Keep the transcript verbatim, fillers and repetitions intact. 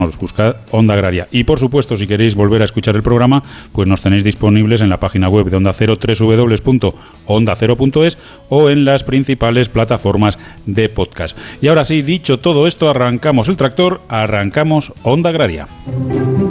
buscad Onda Agraria. Y por supuesto, si queréis volver a escuchar el programa, pues nos tenéis disponibles en la página web de Onda Cero, doble u doble u doble u punto onda cero punto es, o en las principales plataformas de podcast. Y ahora sí, dicho todo esto, arrancamos el tractor, arrancamos Onda Agraria.